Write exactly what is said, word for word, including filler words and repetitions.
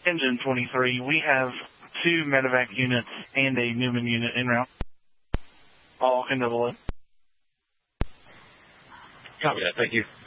Engine twenty-three, we have two medevac units and a Newman unit en route. All into the load. Copy that. Thank you.